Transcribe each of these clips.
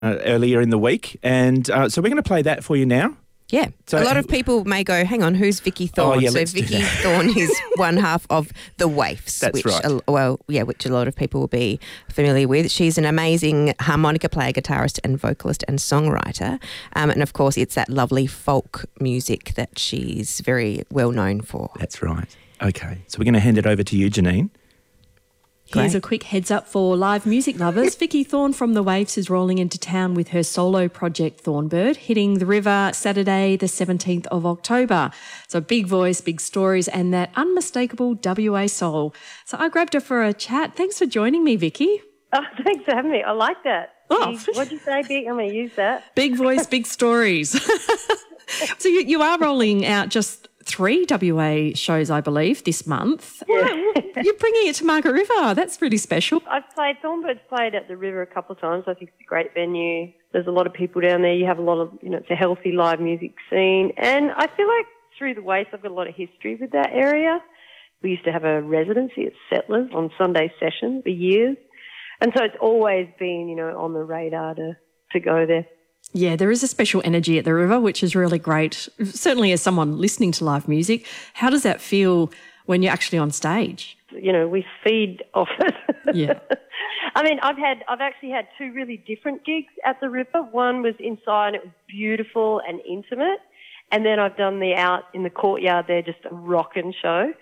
earlier in the week. And so we're going to play that for you now. Yeah. So, a lot of people may go, hang on, who's Vicky Thorne? Oh, yeah, so let's do Vicky that. Thorne is one half of the Waifs. That's which, right. which a lot of people will be familiar with. She's an amazing harmonica player, guitarist and vocalist and songwriter. And of course, it's that lovely folk music that she's very well known for. That's right. Okay. So we're going to hand it over to you, Janine. Here's Great. a quick heads up for live music lovers. Vicky Thorne from the Waifs is rolling into town with her solo project Thornbird, hitting the river Saturday the 17th of October. So big voice, big stories and that unmistakable WA soul. So I grabbed her for a chat. Thanks for joining me, Vicky. Oh, thanks for having me. I like that. Oh. What'd you say, Big? I'm going to use that. Big voice, big stories. So you are rolling out just 3 WA shows, I believe, this month. Yeah. You're bringing it to Margaret River. That's really special. I've played, Thornbird's played at the river a couple of times. I think it's a great venue. There's a lot of people down there. You have a lot of, it's a healthy live music scene. And I feel like through the Waifs, I've got a lot of history with that area. We used to have a residency at Settlers on Sunday session for years. And so it's always been, on the radar to go there. Yeah, there is a special energy at the river, which is really great. Certainly as someone listening to live music, how does that feel when you're actually on stage? We feed off it. Yeah. I mean, I've actually had 2 really different gigs at the river. One was inside and it was beautiful and intimate. And then I've done the out in the courtyard there, just a rockin' show.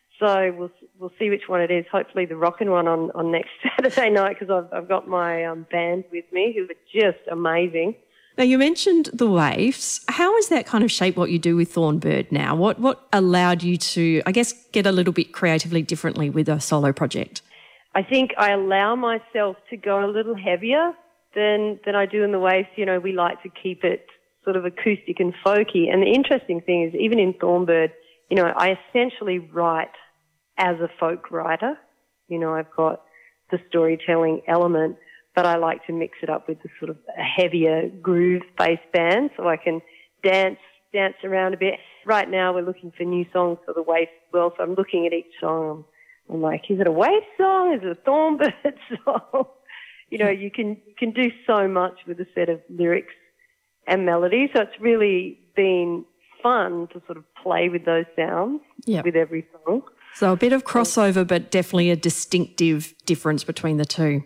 So we'll see which one it is. Hopefully the rockin' one on next Saturday night, because I've got my band with me who are just amazing. Now, you mentioned the Waifs. How has that kind of shaped what you do with Thornbird now? What allowed you to, I guess, get a little bit creatively differently with a solo project? I think I allow myself to go a little heavier than I do in the Waifs. We like to keep it sort of acoustic and folky. And the interesting thing is, even in Thornbird, I essentially write as a folk writer. I've got the storytelling element, but I like to mix it up with the sort of a heavier groove-based band so I can dance around a bit. Right now we're looking for new songs for the Waifs as well, so I'm looking at each song. I'm like, is it a Waifs song? Is it a Thornbird song? You can do so much with a set of lyrics and melody, so it's really been fun to sort of play with those sounds with every song. So a bit of crossover, but definitely a distinctive difference between the two.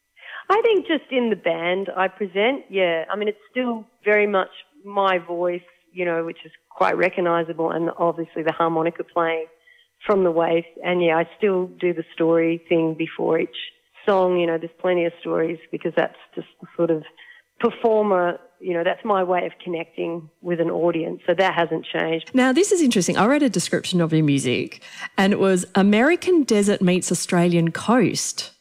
I think just in the band I present, yeah. I mean, it's still very much my voice, which is quite recognisable, and obviously the harmonica playing from the Waifs. And, yeah, I still do the story thing before each song. There's plenty of stories because that's just the sort of performer, that's my way of connecting with an audience. So that hasn't changed. Now, this is interesting. I read a description of your music and it was American desert meets Australian coast.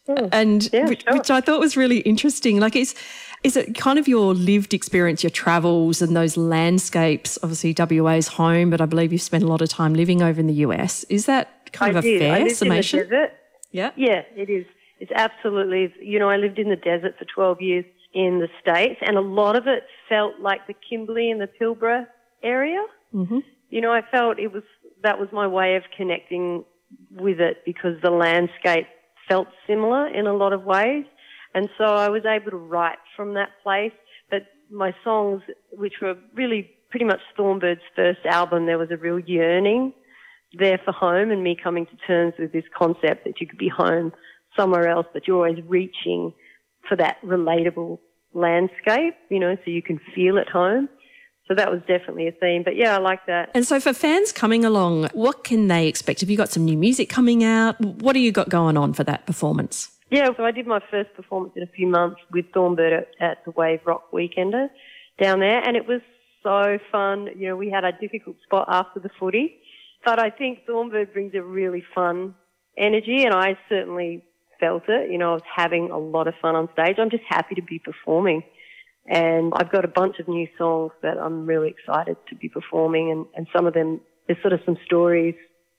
Which I thought was really interesting. Like, is it kind of your lived experience, your travels and those landscapes? Obviously, WA's home, but I believe you've spent a lot of time living over in the US. Is that kind of a fair summation? I lived in the desert. Yeah. Yeah, it is. It's absolutely. I lived in the desert for 12 years in the States, and a lot of it felt like the Kimberley and the Pilbara area. Mm-hmm. I felt that was my way of connecting with it because the landscape felt similar in a lot of ways. And so I was able to write from that place. But my songs, which were really pretty much Thornbird's first album, there was a real yearning there for home and me coming to terms with this concept that you could be home somewhere else, but you're always reaching for that relatable landscape, so you can feel at home. So that was definitely a theme. But, yeah, I like that. And so for fans coming along, what can they expect? Have you got some new music coming out? What do you got going on for that performance? Yeah, so I did my first performance in a few months with Thornbird at the Wave Rock Weekender down there, and it was so fun. We had a difficult spot after the footy, but I think Thornbird brings a really fun energy, and I certainly felt it. I was having a lot of fun on stage. I'm just happy to be performing. And I've got a bunch of new songs that I'm really excited to be performing, and some of them, there's sort of some stories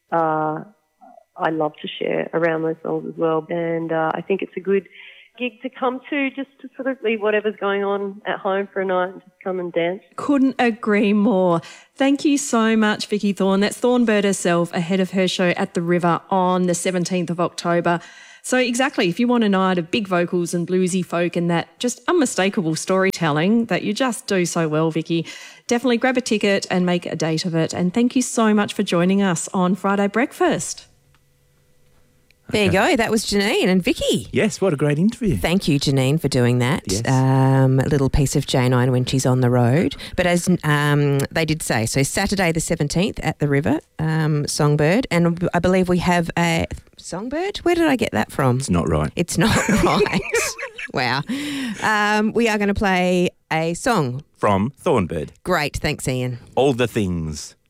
I love to share around those songs as well. And I think it's a good gig to come to, just to sort of leave whatever's going on at home for a night and just come and dance. Couldn't agree more. Thank you so much, Vicky Thorne. That's Thornbird herself ahead of her show at the River on the 17th of October. So exactly, if you want a night of big vocals and bluesy folk and that just unmistakable storytelling that you just do so well, Vicky, definitely grab a ticket and make a date of it. And thank you so much for joining us on Friday Breakfast. There you go. That was Janine and Vicky. Yes, what a great interview. Thank you, Janine, for doing that. Yes. A little piece of Jane Iron when she's on the road. But as they did say, so Saturday the 17th at the River, Songbird. And I believe we have a Songbird? Where did I get that from? It's not right. It's not right. Wow. We are going to play a song. From Thornbird. Great. Thanks, Ian. All the Things.